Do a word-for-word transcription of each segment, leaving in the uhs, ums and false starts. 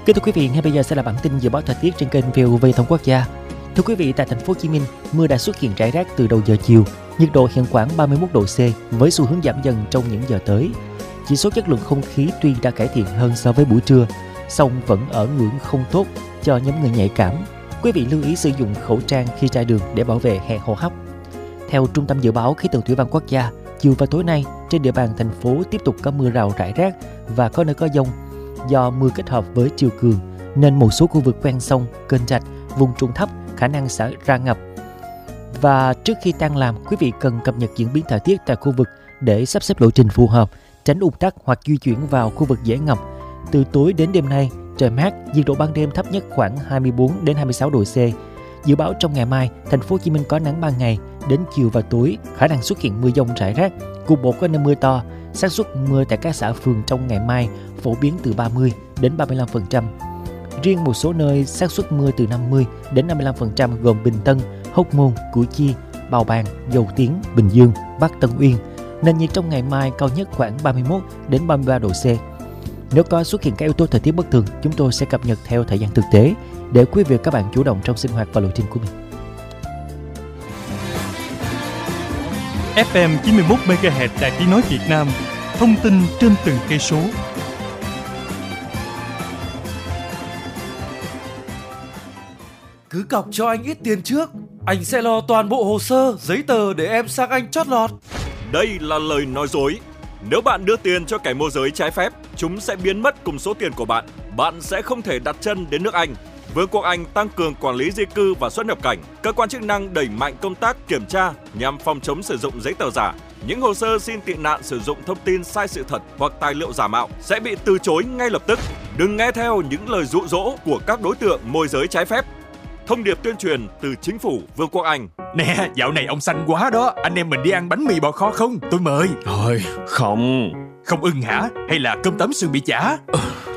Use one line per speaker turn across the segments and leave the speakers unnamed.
Kính thưa quý vị, ngay bây giờ sẽ là bản tin dự báo thời tiết trên kênh vê o vê Thông Quốc gia. Thưa quý vị, tại thành phố Hồ Chí Minh, mưa đã xuất hiện rải rác từ đầu giờ chiều, nhiệt độ hiện khoảng ba mươi mốt độ C với xu hướng giảm dần trong những giờ tới. Chỉ số chất lượng không khí tuy đã cải thiện hơn so với buổi trưa, song vẫn ở ngưỡng không tốt cho nhóm người nhạy cảm. Quý vị lưu ý sử dụng khẩu trang khi ra đường để bảo vệ hệ hô hấp. Theo Trung tâm Dự báo Khí tượng Thủy văn Quốc gia, chiều và tối nay trên địa bàn thành phố tiếp tục có mưa rào rải rác và có nơi có dông. Do mưa kết hợp với chiều cường nên một số khu vực ven sông, kênh rạch, vùng trũng thấp khả năng xảy ra ngập. Và trước khi tan làm, quý vị cần cập nhật diễn biến thời tiết tại khu vực để sắp xếp lộ trình phù hợp, tránh ùn tắc hoặc di chuyển vào khu vực dễ ngập. Từ tối đến đêm nay, trời mát, nhiệt độ ban đêm thấp nhất khoảng hai mươi bốn đến hai mươi sáu độ C. Dự báo trong ngày mai, thành phố Hồ Chí Minh có nắng ban ngày, đến chiều và tối khả năng xuất hiện mưa dông rải rác, cục bộ có nơi mưa to. Xác suất mưa tại các xã phường trong ngày mai phổ biến từ ba mươi đến ba mươi lăm phần trăm. Riêng một số nơi xác suất mưa từ năm mươi đến năm mươi lăm phần trăm gồm Bình Tân, Hóc Môn, Củ Chi, Bào Bàng, Dầu Tiếng, Bình Dương, Bắc Tân Uyên. Nền nhiệt trong ngày mai cao nhất khoảng ba mươi mốt đến ba mươi ba độ C. Nếu có xuất hiện các yếu tố thời tiết bất thường, chúng tôi sẽ cập nhật theo thời gian thực tế để quý vị và các bạn chủ động trong sinh hoạt và lộ trình của mình.
ép em chín mươi mốt mê ga héc Đài Tiếng nói Việt Nam, thông tin trên từng cây số.
Cứ cọc cho anh ít tiền trước, anh sẽ lo toàn bộ hồ sơ, giấy tờ để em sang Anh chót lọt.
Đây là lời nói dối. Nếu bạn đưa tiền cho kẻ môi giới trái phép, chúng sẽ biến mất cùng số tiền của bạn. Bạn sẽ không thể đặt chân đến nước Anh. Vương quốc Anh tăng cường quản lý di cư và xuất nhập cảnh. Cơ quan chức năng đẩy mạnh công tác kiểm tra nhằm phòng chống sử dụng giấy tờ giả. Những hồ sơ xin tị nạn sử dụng thông tin sai sự thật hoặc tài liệu giả mạo sẽ bị từ chối ngay lập tức. Đừng nghe theo những lời dụ dỗ của các đối tượng môi giới trái phép. Thông điệp tuyên truyền từ chính phủ Vương quốc Anh.
Nè, dạo này ông xanh quá đó. Anh em mình đi ăn bánh mì bò kho không? Tôi mời.
Thôi, không.
Không ưng hả? Hay là cơm tấm sườn bị chả?
Ờ,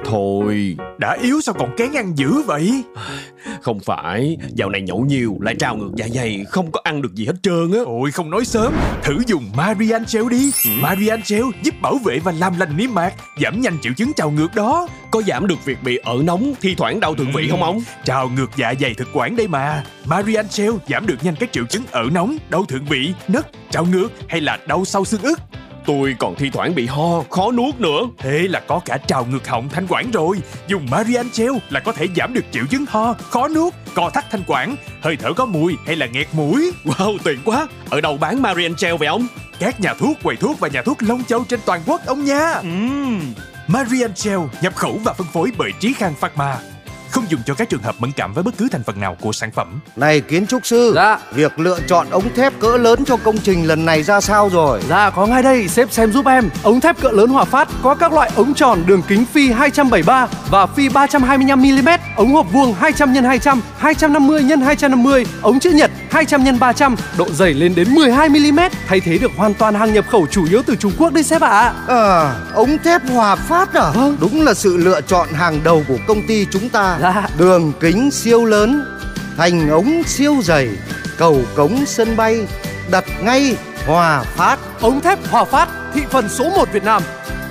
thôi.
Đã yếu sao còn kén ăn dữ vậy?
Không phải, dạo này nhậu nhiều lại trào ngược dạ dày, không có ăn được gì hết trơn á.
Ôi không nói sớm, thử dùng Marian Gel đi. ừ. Marian Gel giúp bảo vệ và làm lành niêm mạc, giảm nhanh triệu chứng trào ngược đó.
Có giảm được việc bị ợ nóng, thi thoảng đau thượng vị ừ. không ông?
Trào ngược dạ dày thực quản đây mà. Marian Gel giảm được nhanh các triệu chứng ợ nóng, đau thượng vị, nấc, trào ngược hay là đau sau xương ức.
Tôi còn thi thoảng bị ho, khó nuốt nữa.
Thế là có cả trào ngược họng thanh quản rồi. Dùng Marian Gel là có thể giảm được triệu chứng ho, khó nuốt, co thắt thanh quản, hơi thở có mùi hay là nghẹt mũi.
Wow, tuyệt quá. Ở đâu bán Marian Gel vậy ông?
Các nhà thuốc, quầy thuốc và nhà thuốc Long Châu trên toàn quốc ông nha. uhm. Marian Gel nhập khẩu và phân phối bởi Trí Khang Pharma. Không dùng cho các trường hợp mẫn cảm với bất cứ thành phần nào của sản phẩm.
Này kiến trúc sư,
dạ.
Việc lựa chọn ống thép cỡ lớn cho công trình lần này ra sao rồi?
Dạ có ngay đây, sếp xem giúp em. Ống thép cỡ lớn Hòa Phát có các loại ống tròn đường kính phi hai trăm bảy mươi ba và phi ba trăm hai mươi lăm mi li mét, ống hộp vuông hai trăm nhân hai trăm, hai trăm năm mươi nhân hai trăm năm mươi, ống chữ nhật hai trăm nhân ba trăm, độ dày lên đến mười hai mi li mét, thay thế được hoàn toàn hàng nhập khẩu chủ yếu từ Trung Quốc đấy sếp ạ. À.
à, ống thép Hòa Phát à? Vâng. Đúng là sự lựa chọn hàng đầu của công ty chúng ta.
Dạ.
Đường kính siêu lớn, thành ống siêu dày, cầu cống sân bay, đặt ngay Hòa Phát.
Ống thép Hòa Phát, thị phần số một Việt Nam.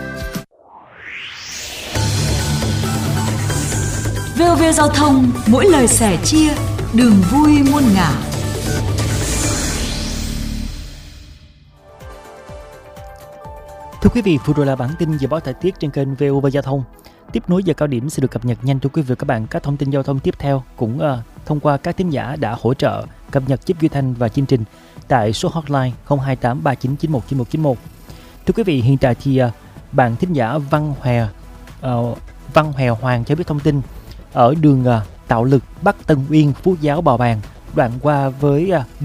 vê o vê Giao thông, mỗi lời sẻ chia, đường vui muôn ngả.
Thưa quý vị, vừa rồi là bản tin dự báo thời tiết trên kênh vê o vê Giao thông. Tiếp nối giờ cao điểm sẽ được cập nhật nhanh cho quý vị và các bạn các thông tin giao thông tiếp theo, cũng uh, thông qua các thính giả đã hỗ trợ cập nhật giúp Duy Thanh và chương trình tại số hotline không hai tám ba chín chín một chín một chín một. Thưa quý vị, hiện tại thì uh, bạn thính giả Văn Hòe uh, Văn Hòe Hoàng cho biết thông tin ở đường uh, Tạo Lực, Bắc Tân Uyên, Phú Giáo, Bào Bàng, đoạn qua với uh,